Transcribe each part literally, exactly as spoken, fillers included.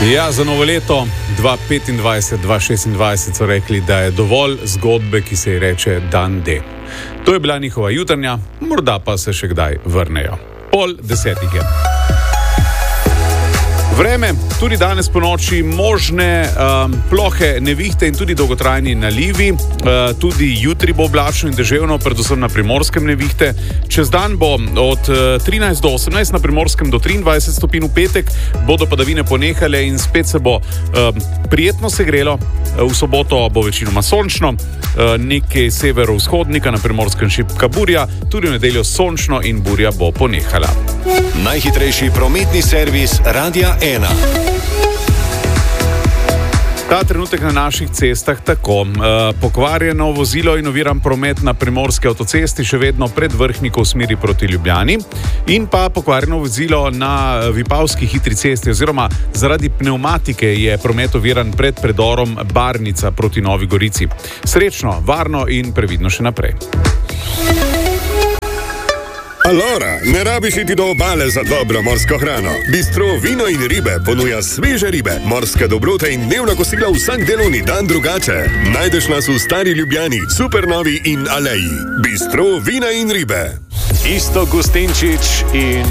Ja, za novo leto dva tisoč petindvajset dva tisoč šestindvajset so rekli, da je dovolj zgodbe, ki se ji reče dan D. To je bila njihova jutranja, morda pa se še kdaj vrnejo. Pol desetih je. Vreme, tudi danes po noči možne um, plohe nevihte in tudi dolgotrajni nalivi. Uh, tudi jutri bo oblačno in deževno, predvsem na Primorskem nevihte. Čez dan bo od trinajst do osemnajst, na Primorskem do triindvajset stopinj, v petek bodo padavine ponehale in spet se bo um, prijetno segrelo. V soboto bo večinoma sončno, uh, nekaj severovzhodnika, na Primorskem šibka burja, tudi v nedeljo sončno in burja bo ponehala. Najhitrejši prometni servis Radia ena. Ta trenutek na naših cestah tako. E, pokvarjeno vozilo in oviran promet na Primorski avtocesti še vedno pred Vrhnikom v smeri proti Ljubljani in pa pokvarjeno vozilo na Vipavski hitri cesti oziroma zaradi pneumatike je promet oviran pred predorom Barnica proti Novi Gorici. Srečno, varno in previdno še naprej. Alora, ne rabiš iti do obale za dobro morsko hrano. Bistro Vino in ribe ponuja sveže ribe, morske dobrote in dnevna kosila vsak delovni dan drugače. Najdeš nas v Stari Ljubljani, Supernovi in Aleji. Bistro Vina in ribe. Isto Gustinčič in...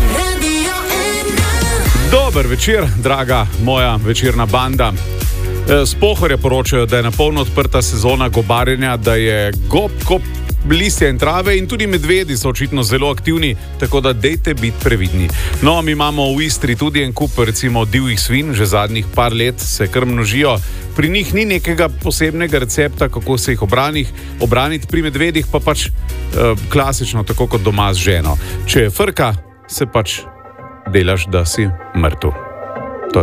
Dober večer, draga moja večerna banda. S Pohorja poročajo, da je na polno odprta sezona gobarjenja, da je gob, kop, listja in trave in tudi medvedi so očitno zelo aktivni, tako da dejte biti previdni. No, mi imamo v Istri tudi en kup recimo divjih svin, že zadnjih par let se kar množijo. Pri njih ni nekega posebnega recepta, kako se jih obranih, obraniti, pri medvedih pa pač eh, klasično, tako kot doma z ženo. Če je frka, se pač delaš, da si mrtev.